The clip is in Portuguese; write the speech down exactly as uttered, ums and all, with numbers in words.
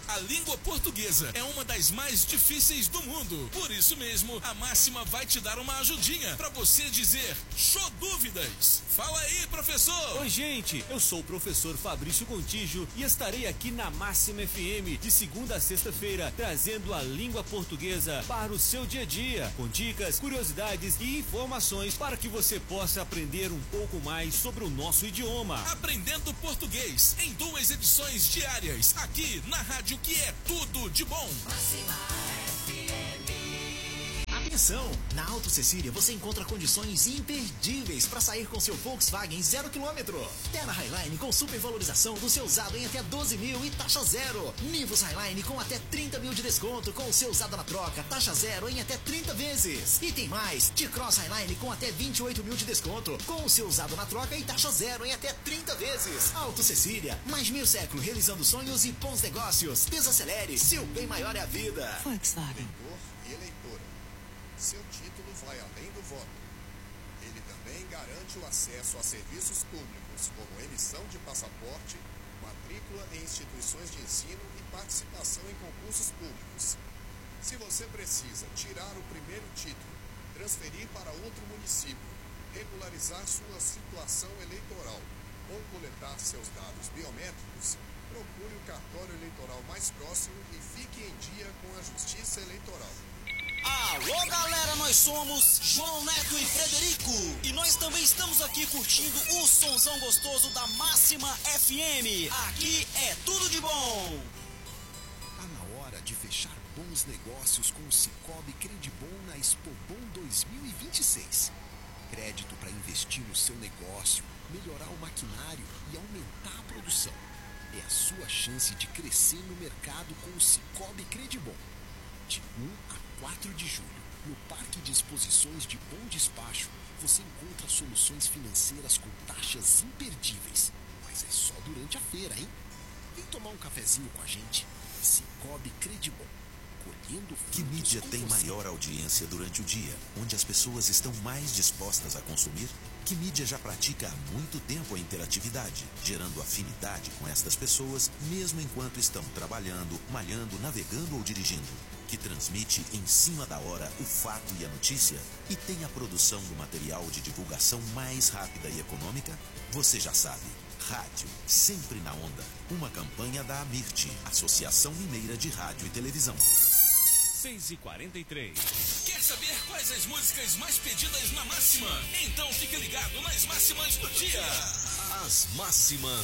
A língua portuguesa é uma das mais difíceis do mundo. Por isso mesmo, a Máxima vai te dar uma ajudinha para você dizer show dúvidas. Fala aí, professor! Oi, gente, eu sou o professor Fabrício Contígio e estarei aqui na Máxima F M de segunda a sexta-feira, trazendo a língua portuguesa para o seu dia a dia, com dicas, curiosidades e informações para que você possa aprender um pouco mais sobre o nosso idioma. Aprendendo português em duas edições diárias, aqui na rádio que é tudo de bom. Máxima F M. Atenção! Na Auto Cecília você encontra condições imperdíveis para sair com seu Volkswagen zero quilômetro. Terra Highline com supervalorização do seu usado em até doze mil e taxa zero. Nivus Highline com até trinta mil de desconto com o seu usado na troca, taxa zero em até trinta vezes. E tem mais, T-Cross Highline com até vinte e oito mil de desconto com o seu usado na troca e taxa zero em até trinta vezes. Auto Cecília, mais meio século realizando sonhos e bons negócios. Desacelere, seu bem maior é a vida. Volkswagen. Eleitor e eleitora. Seu título vai além do voto. Ele também garante o acesso a serviços públicos, como emissão de passaporte, matrícula em instituições de ensino e participação em concursos públicos. Se você precisa tirar o primeiro título, transferir para outro município, regularizar sua situação eleitoral ou coletar seus dados biométricos, procure o cartório eleitoral mais próximo e fique em dia com a Justiça Eleitoral. Alô, galera, nós somos João Neto e Frederico. E nós também estamos aqui curtindo o sonzão gostoso da Máxima F M. Aqui é tudo de bom. Tá na hora de fechar bons negócios com o Sicoob Credibon na Expobon dois mil e vinte e seis. Crédito para investir no seu negócio, melhorar o maquinário e aumentar a produção. É a sua chance de crescer no mercado com o Sicoob Credibon. De um a quatro de julho, no Parque de Exposições de Bom Despacho, você encontra soluções financeiras com taxas imperdíveis. Mas é só durante a feira, hein? Vem tomar um cafezinho com a gente. Sicoob Credibon. Colhendo frutos. Que mídia tem você. maior audiência durante o dia, onde as pessoas estão mais dispostas a consumir? Que mídia já pratica há muito tempo a interatividade, gerando afinidade com estas pessoas, mesmo enquanto estão trabalhando, malhando, navegando ou dirigindo? Que transmite em cima da hora o fato e a notícia e tem a produção do material de divulgação mais rápida e econômica? Você já sabe. Rádio, sempre na onda. Uma campanha da Amirte, Associação Mineira de Rádio e Televisão. seis e quarenta e três. Quer saber quais as músicas mais pedidas na Máxima? Então fique ligado nas máximas do dia. As máximas